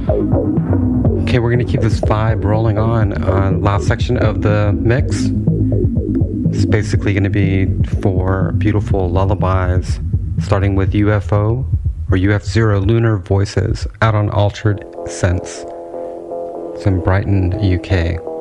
Okay, we're going to keep this vibe rolling on. Last section of the mix. It's basically going to be 4 beautiful lullabies, starting with UFO or UF0 Lunar Voices out on Altered Sense. It's in Brighton, UK.